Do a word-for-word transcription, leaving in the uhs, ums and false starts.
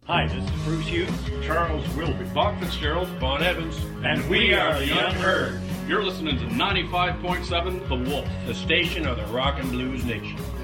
Hi, this is Bruce Hughes, Charles Wilby, Bob Fitzgerald, Bon Evans, and we are the Unheard. You're listening to ninety-five point seven The Wolf, the station of the rock and blues nation.